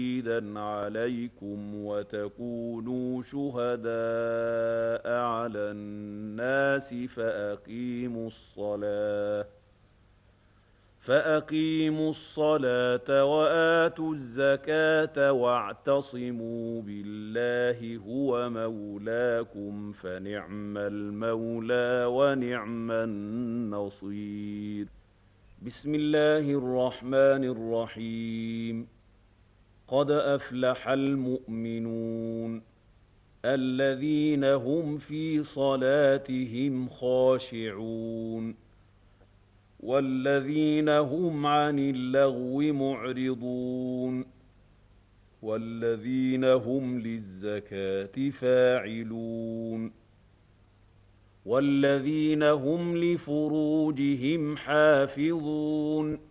شَهِيدًا عَلَيْكُمْ وَتَكُونُوا شُهَدَاءَ عَلَى النَّاسِ فَأَقِيمُوا الصَّلَاةَ وَآتُوا الزَّكَاةَ وَاعْتَصِمُوا بِاللَّهِ هُوَ مَوْلَاكُمْ فَنِعْمَ الْمَوْلَىٰ وَنِعْمَ النَّصِيرُ. بسم الله الرحمن الرحيم. قد أفلح المؤمنون الذين هم في صلاتهم خاشعون والذين هم عن اللغو معرضون والذين هم للزكاة فاعلون والذين هم لفروجهم حافظون